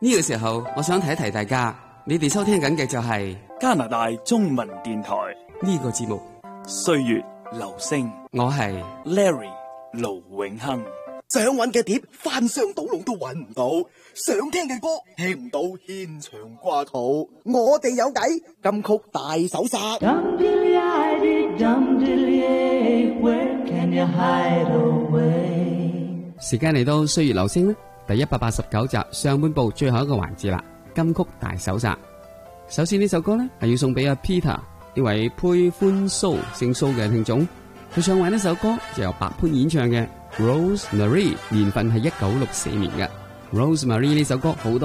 呢個時候，我想提一提大家，你哋收聽緊嘅就係加拿大中文電台呢個節目 《歲月留聲》， 我係 Larry 盧永亨。 想揾嘅碟翻箱倒籠都揾唔到，想聽嘅歌聽唔到，牽腸掛肚。我哋有計，金曲大搜殺。 時間嚟到歲月留聲第189集上半部最後一個環節啦，金曲大搜殺。首先呢首歌呢係要送俾阿 Peter 呢位配歡蘇姓蘇嘅聽眾，佢唱完呢首歌就由白潘演唱嘅 Rosemary， 年份係1964年嘅 Rosemary。 呢首歌好多